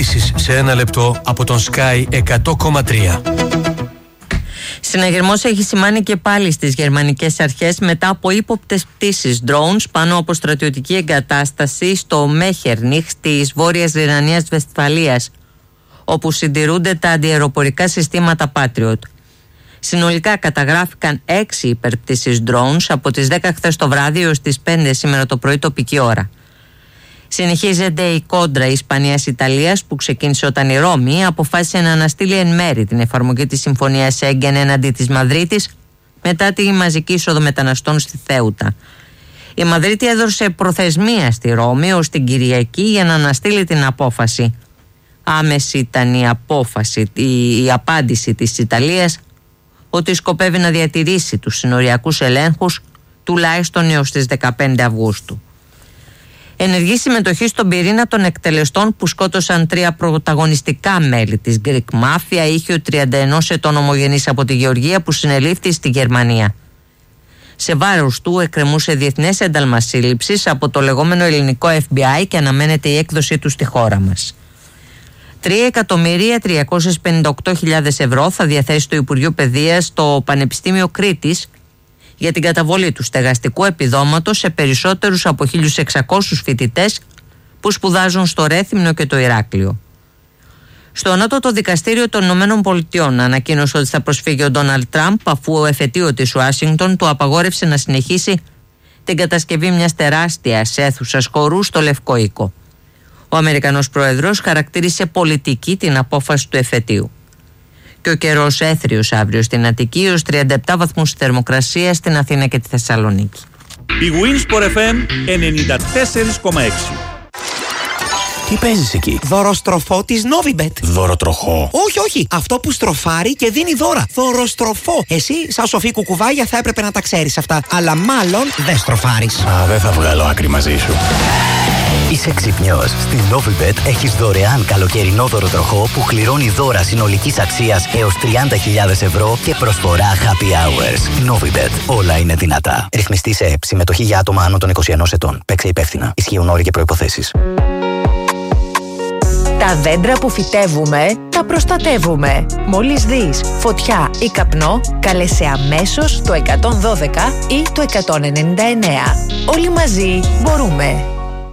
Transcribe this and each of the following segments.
ειδήσεις σε ένα λεπτό από τον Sky 100,3. Συναγερμός έχει σημάνει και πάλι στις γερμανικές αρχές μετά από ύποπτες πτήσεις drones πάνω από στρατιωτική εγκατάσταση στο Μέχερνιχ της Βόρειας Ρινανίας Βεσφαλίας, όπου συντηρούνται τα αντιαεροπορικά συστήματα Patriot. Συνολικά καταγράφηκαν 6 υπερπτήσεις drones από τις 10 χθες το βράδυ έως τις 5 σήμερα το πρωί τοπική ώρα. Συνεχίζεται η κόντρα Ισπανίας-Ιταλίας που ξεκίνησε όταν η Ρώμη αποφάσισε να αναστείλει εν μέρη την εφαρμογή της Συμφωνίας Σέγγεν έναντι της Μαδρίτης μετά τη μαζική είσοδο μεταναστών στη Θέουτα. Η Μαδρίτη έδωσε προθεσμία στη Ρώμη ως την Κυριακή για να αναστείλει την απόφαση. Άμεση ήταν η απάντηση της Ιταλίας ότι σκοπεύει να διατηρήσει τους συνοριακούς ελέγχους τουλάχιστον έως τις 15 Αυγούστου. Ενεργή συμμετοχή στον πυρήνα των εκτελεστών που σκότωσαν 3 πρωταγωνιστικά μέλη της Greek Mafia είχε ο 31 ετών ομογενής από τη Γεωργία που συνελήφθη στη Γερμανία. Σε βάρος του εκκρεμούσε διεθνές ένταλμα σύλληψης από το λεγόμενο ελληνικό FBI και αναμένεται η έκδοσή του στη χώρα μας. 3.358.000 ευρώ θα διαθέσει το Υπουργείο Παιδείας στο Πανεπιστήμιο Κρήτης για την καταβολή του στεγαστικού επιδόματος σε περισσότερους από 1.600 φοιτητές που σπουδάζουν στο Ρέθυμνο και το Ηράκλειο. Στο Ανώτατο Δικαστήριο των Ηνωμένων Πολιτειών ανακοίνωσε ότι θα προσφύγει ο Ντόναλντ Τραμπ αφού ο εφετείο της Ουάσιγκτον του απαγόρευσε να συνεχίσει την κατασκευή μιας τεράστιας αίθουσας χορού στο Λευκό Οίκο. Ο Αμερικανός Πρόεδρος χαρακτήρισε πολιτική την απόφαση του εφετείου. Και ο καιρός έθριος αύριο στην Αττική ως 37 βαθμούς θερμοκρασία στην Αθήνα και τη Θεσσαλονίκη. Η Winsport FM 94,6. Τι παίζεις εκεί? Δωροστροφό της Novibet. Δωροτροχό? Όχι. Αυτό που στροφάρει και δίνει δώρα. Δωροστροφό. Εσύ, σαν σοφή κουκουβάγια, θα έπρεπε να τα ξέρεις αυτά. Αλλά μάλλον δεν στροφάρεις. Δεν θα βγάλω άκρη μαζί σου. Είσαι ξυπνιός. Στη Novibet έχεις δωρεάν καλοκαιρινό δωροτροχό που κληρώνει δώρα συνολικής αξίας έως 30.000 ευρώ και προσφορά happy hours. Novibet. Όλα είναι δυνατά. Ρυθμιστή σε ΕΠ. Συμμετοχή για άτομα άνω των 21 ετών. Παίξε υπεύθυνα. Ισχύουν όροι και προϋποθέσεις. Τα δέντρα που φυτεύουμε, τα προστατεύουμε. Μόλις δεις φωτιά ή καπνό, κάλεσε αμέσως το 112 ή το 199. Όλοι μαζί μπορούμε.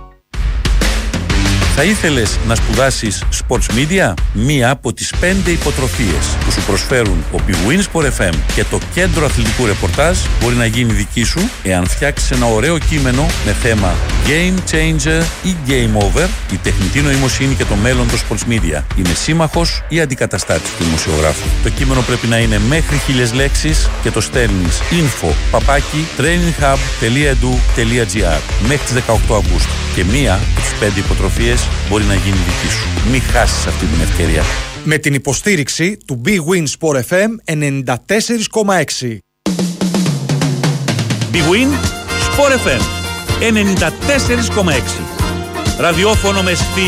Θα ήθελες να σπουδάσεις Sports Media? Μία από τις 5 υποτροφίες που σου προσφέρουν ο Winsport FM και το Κέντρο Αθλητικού Ρεπορτάζ μπορεί να γίνει δική σου εάν φτιάξεις ένα ωραίο κείμενο με θέμα Game Changer ή Game Over. Η τεχνητή νοημοσύνη και το μέλλον των Sports Media είναι σύμμαχος ή αντικαταστάτης του δημοσιογράφου. Το κείμενο πρέπει να είναι μέχρι 1.000 λέξεις και το στέλνεις info@traininghub.edu.gr μέχρι τις 18 Αυγούστου. Και μία από τις 5 υποτροφίες μπορεί να γίνει δική σου. Μην χάσεις αυτή την ευκαιρία. Με την υποστήριξη του Big Win Sport FM 94,6. Big Win Sport FM 94,6. Ραδιόφωνο με